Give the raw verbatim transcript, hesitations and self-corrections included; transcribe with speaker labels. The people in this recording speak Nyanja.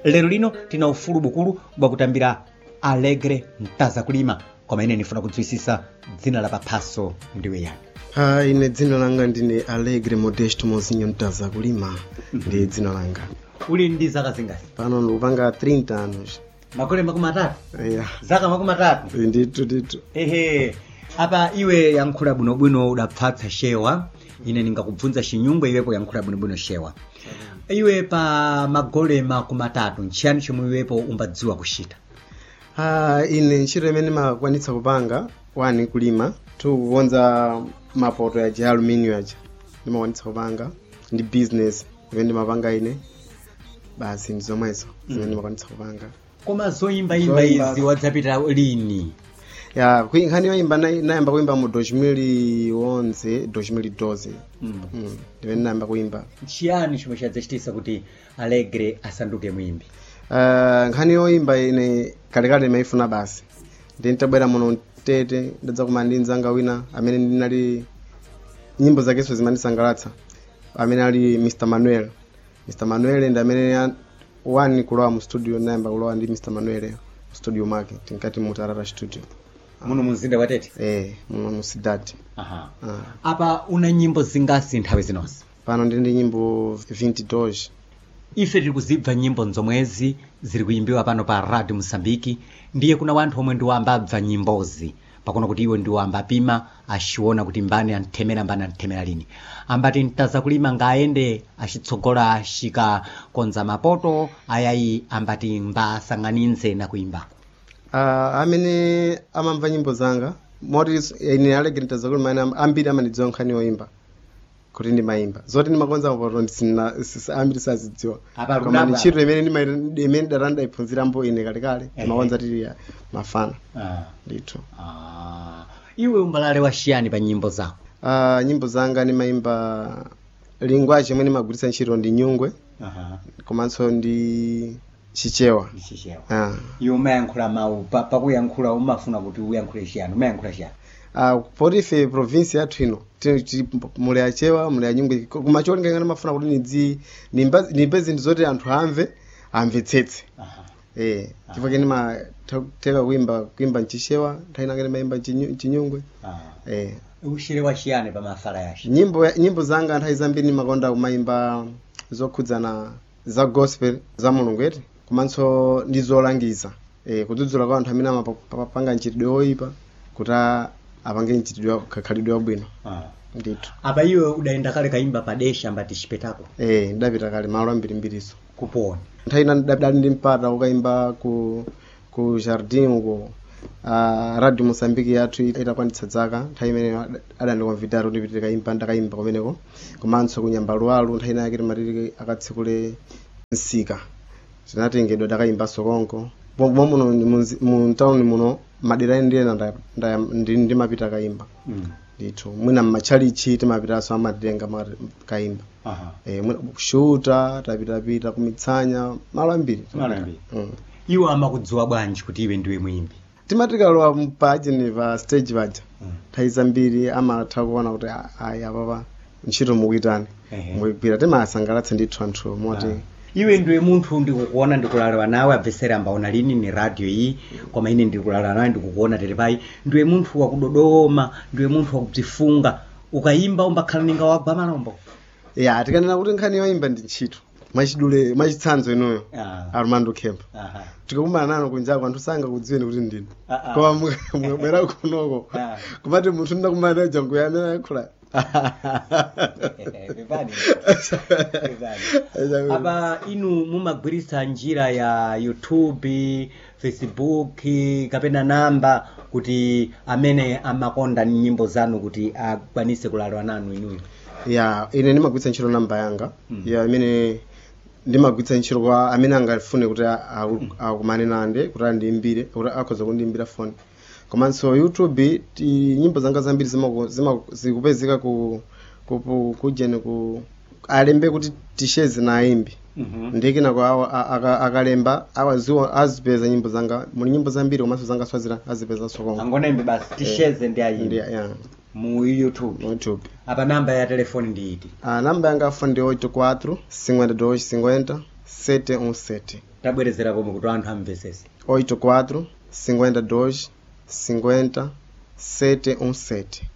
Speaker 1: lero lino tina ufulu bukulu bwakutambira Alegre Mtazakulima, koma ine nifuna kudziwisisa dzina la paphaso ndiwe yani?
Speaker 2: Ha, ine dzina langa ndine Alegre Modesto Mozinho Mtazakulima. Ndi dzina langa.
Speaker 1: Uli ndi zaka zingati?
Speaker 2: Pano ndikupanga thirty anos.
Speaker 1: Makole makumi matatu?
Speaker 2: Yeah.
Speaker 1: Zaka makumi matatu?
Speaker 2: Ndithu ndithu.
Speaker 1: Ehe. Apa iwe yankhula bwinobwino udapfatsa shewa, ine ningakubvunza chinyungwe iwepo yankhula bwinobwino shewa. Iwe pa magole makumi matatu nchiyani chomwe iwepo umbadziwa kuchita?
Speaker 2: Ah, ine ntchito imene makwanitsa kupanga wani kulima, two kukonza mapoto ya aluminium aja. Ndimakwanitsa kupanga ndi business imene ndimapanga ine. Basi ndizomwezo zimene ndimakwanitsa kupanga.
Speaker 1: Koma zoyimba imba izi wadzapita lini?
Speaker 2: Ya, nkhani yoyimba nayamba kuimba mu two thousand eleven, two thousand twelve. Mm. Mm. Ndimene nayamba kuimba.
Speaker 1: Chiyani chomwe chadzachitisa kuti Alegre asanduke muimbi?
Speaker 2: Uh, nkhani yoyimba ine kalekale maifuna basi. Ndi ntabwera muno Tete ndadza kuma ndi nzanga wina amene ndinali nyimbo zakeso zimandisangalatsa. Amene ali Mister Manuel. Mister Manuel ndi amene wani kulowa mu studio nayamba kulowa ndi Mister Manuel studio make tinkati mu Tarara studio.
Speaker 1: Muno mumzinda wa Tete?
Speaker 2: Eh, muno mu Sidati.
Speaker 1: Aha. Uh. Apa una nyimbo zingasi nthawi zinonse?
Speaker 2: Pano ndi nyimbo twenty doji.
Speaker 1: Ife tiri kuzibva nyimbo nzomwezi ziri kuyimbiwa pano pa Radio Msambiki, ndiye kuna wanthu omwe ndi wambabva nyimbozi pakuona kuti iwe ndi wambapima achiona kuti mbani anthemera mbani anthemera lini. Ambati Mtazakulima ngaende achitsogola ashika konza mapoto ayayi ambati mbasang'aninze na kuimbako.
Speaker 2: Uh, amene amamva nyimbo zanga moti ine Alegre Mtazakulima ine ambiri amanidziwa nkhani yoimba kuti ndimayimba zoti ndimakonza mapoto ndisina ambiri sazidziwa koma ntchito imene imene daranda iphunzirambo ine kalekale ndimakonza tili mafana.
Speaker 1: Ah.
Speaker 2: Ndithu.
Speaker 1: Ah. Iwe umbalale wa chiyani pa nyimbo zako?
Speaker 2: Ah, nyimbo zanga ndimayimba lingwaji imene magwiritsa ntchito ndi nyungwe.
Speaker 1: Aha.
Speaker 2: Komanso ndi chichewa.
Speaker 1: Chichewa.
Speaker 2: Ah.
Speaker 1: Iwe umayankhula mawu pakuyankhula umafuna kuti uyankhule chiyani? Umayankhula chiyani?
Speaker 2: Ah, poti ife province yathu ino muli achewa muli anyungwe koma cholinga ngana mafuna kuti nidzi nimbe zinthu zoti anthu amve amvetsetse.
Speaker 1: Aha.
Speaker 2: Eh, chifukwa kene ma teka kuimba kuimba nchichewa nthawi nangene maimba chinyungwe.
Speaker 1: Ah.
Speaker 2: Eh.
Speaker 1: Uchilewa chiyani pa mafala yacho?
Speaker 2: Nyimbo nyimbo zanga nthawi zambiri makonda kumaimba zokhudzana za gospel za Mulungu eti komanso ndizolangiza. Eh, kudzudzula kwa anthu amene amapanga ntchitidwe oyipa kuti apange ntchitidwe kakhalidwe wabwino.
Speaker 1: Ah.
Speaker 2: Ndithu.
Speaker 1: Apa iwe udaenda kale kaimba padesha mbati chipetako?
Speaker 2: Eh, ndapita kale malo ambirimbiriso.
Speaker 1: Kupona.
Speaker 2: Nthawi ina ndadali ndi mpata ukaimba ku ku Jardim uko. Uh, Radio Mosambiki yathu itakwanitsa dzaka nthawi imene adandikonvidira kuti ndipite kaimba ndakaimba kumeneko komanso kunyamba lwalu nthawi inake timatiri akatsekule nsika tinatengedwa ndakaimba sokonko pomwe muno mu town muno madera ndiyena ndimapita kaimba. Ndithu mwina mmachalichi timapitaso amatenga kaimba.
Speaker 1: Aha.
Speaker 2: Eh, mwina kushuta tapitapita kumitsanya malo ambiri.
Speaker 1: Malo ambiri. Mm. Iwe amakudziwa bwanji kuti iwe ndiwe muimbi?
Speaker 2: Timatikalowa mpaji niva stage vaja. Mm. Nthawi zambiri amatha kuona kuti ayi apapa ntchito mukuitani. Mukugwira timasangalatsa ndithu anthu moti.
Speaker 1: Iwe ndiwe munthu ndikukuona ndikulalewa nawe abvesera ambaona lini ni radio iyi koma ine ndikulalewa nawe ndikukuona telepai ndiwe munthu wakudodoma ndiwe munthu wakudzifunga ukayimba umbakhala ninga wagwa malombo.
Speaker 2: Ya tikanena kuti nkhani yoimba ndi ntchito mwachidule mwachitsanzo inuyo.
Speaker 1: Ah.
Speaker 2: Armando Camp.
Speaker 1: Aha.
Speaker 2: Tikakumana nano kunjako anthu sanga kudziweni kuti ndini. Koma mwabwera kunoko kumati munthu ndakumana jangu yana yakula.
Speaker 1: Bebani. Apa inu mumagwiritsa njira ya YouTube, Facebook, kapena namba kuti amene amakonda nyimbo zanu kuti akwanise kulalwa nanu inuyo?
Speaker 2: Ya, ine ndimagwiritsa ntchito namba yanga. Hmm. Ya amene ndimagwiritsa ntchito kwa amene angafune kuti akumane nande kuti andiimbire kuti akhoza kundiimbira phone. Komanso YouTube nyimbo zanga zambiri zima zikupezeka ku ku kujene ku alembe kuti tisheze na imbi. Mhm. Ndikina kwa akalemba awaziwa azipeza nyimbo zanga muli nyimbo zambiri komanso zanga swazira azipeza sokongo.
Speaker 1: Angona imbi basi tisheze ndi ayimbi.
Speaker 2: Ndi ya.
Speaker 1: Mu YouTube.
Speaker 2: YouTube.
Speaker 1: Apa namba ya telefoni ndi iti?
Speaker 2: Ah, namba yanga phone ndi eight four four cinquenta e dois cinquenta sete um sete.
Speaker 1: tabwerezera pomwe kuti anthu amvesese.
Speaker 2: oito quatro cinquenta e dois cinquenta sete um sete.